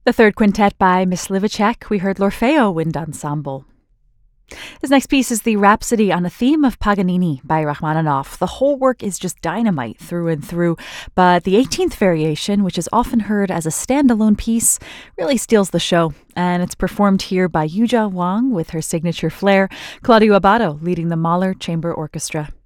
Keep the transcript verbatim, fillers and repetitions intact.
The third quintet by Myslivacek, we heard L'Orfeo Wind Ensemble. This next piece is the Rhapsody on a Theme of Paganini by Rachmaninoff. The whole work is just dynamite through and through, but the eighteenth variation, which is often heard as a standalone piece, really steals the show. And it's performed here by Yujia Wang with her signature flair, Claudio Abbado leading the Mahler Chamber Orchestra.